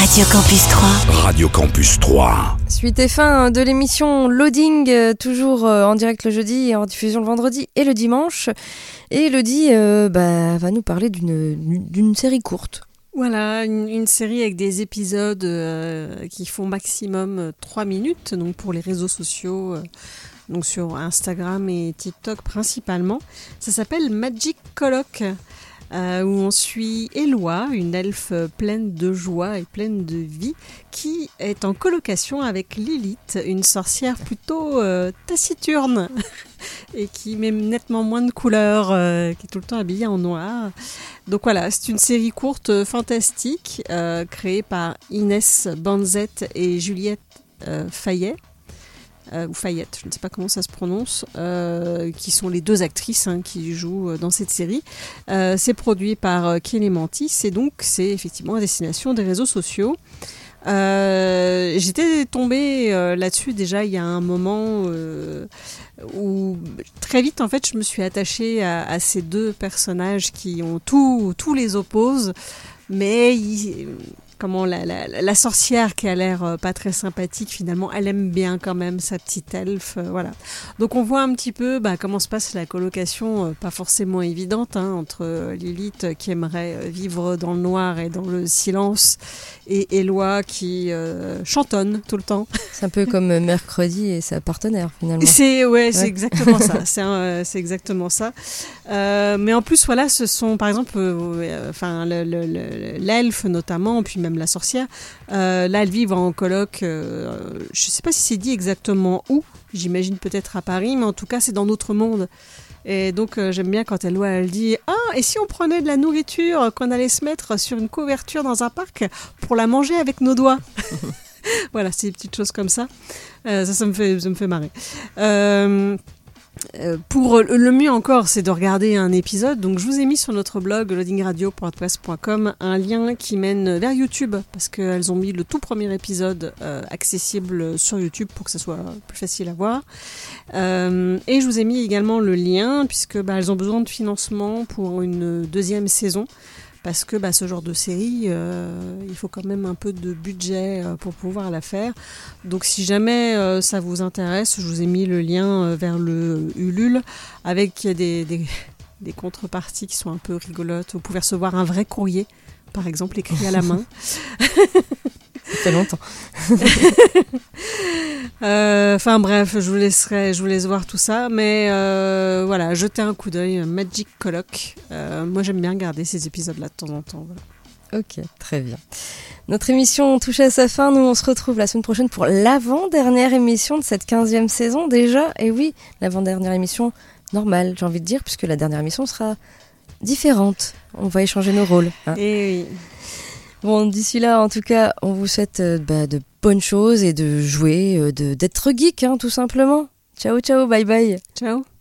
Radio Campus 3. Radio Campus 3. Suite et fin de l'émission Loading, toujours en direct le jeudi et en diffusion le vendredi et le dimanche. Et Elodie va nous parler d'une série courte. Voilà, une série avec des épisodes qui font maximum 3 minutes, donc pour les réseaux sociaux, donc sur Instagram et TikTok principalement. Ça s'appelle Magic Coloc, où on suit Eloi, une elfe pleine de joie et pleine de vie, qui est en colocation avec Lilith, une sorcière plutôt taciturne et qui met nettement moins de couleurs, qui est tout le temps habillée en noir. Donc voilà, c'est une série courte fantastique, créée par Inès Banzet et Juliette Fayet. Ou Fayette, je ne sais pas comment ça se prononce, qui sont les deux actrices qui jouent dans cette série. C'est produit par Clémentis et donc c'est effectivement à destination des réseaux sociaux. J'étais tombée là-dessus déjà il y a un moment où très vite en fait je me suis attachée à ces deux personnages qui ont tous les opposent, mais comment la sorcière qui a l'air pas très sympathique, finalement, elle aime bien quand même sa petite elfe, voilà. Donc on voit un petit peu comment se passe la colocation, pas forcément évidente, entre Lilith qui aimerait vivre dans le noir et dans le silence, et Eloi qui chantonne tout le temps. C'est un peu comme Mercredi et sa partenaire, finalement. C'est exactement ça. C'est exactement ça. Mais en plus, voilà, ce sont par exemple, l'elfe notamment, puis même la sorcière. Là, elles vivent en coloc. Je ne sais pas si c'est dit exactement où. J'imagine peut-être à Paris, mais en tout cas, c'est dans notre monde. Et donc, j'aime bien quand elle dit « Ah, et si on prenait de la nourriture qu'on allait se mettre sur une couverture dans un parc pour la manger avec nos doigts ?» Voilà, c'est des petites choses comme ça. Ça me fait marrer. Pour le mieux encore, c'est de regarder un épisode. Donc, je vous ai mis sur notre blog loadingradio.wordpress.com un lien qui mène vers YouTube parce qu'elles ont mis le tout premier épisode accessible sur YouTube pour que ça soit plus facile à voir. Et je vous ai mis également le lien puisque elles ont besoin de financement pour une deuxième saison. Parce que ce genre de série, il faut quand même un peu de budget pour pouvoir la faire. Donc si jamais ça vous intéresse, je vous ai mis le lien vers le Ulule avec des contreparties qui sont un peu rigolotes. Vous pouvez recevoir un vrai courrier, par exemple, écrit à la main. Ça fait longtemps. Enfin bref, je vous laisse voir tout ça, mais voilà, jetez un coup d'œil, Magic Coloc. Moi j'aime bien regarder ces épisodes-là de temps en temps. Voilà. Ok, très bien. Notre émission touche à sa fin. Nous, on se retrouve la semaine prochaine pour l'avant-dernière émission de cette 15e saison déjà. Et oui, l'avant-dernière émission normale, j'ai envie de dire, puisque la dernière émission sera différente. On va échanger nos rôles. Et oui. Bon, d'ici là, en tout cas, on vous souhaite de bonnes choses et de jouer, d'être geek, tout simplement. Ciao, ciao, bye bye. Ciao.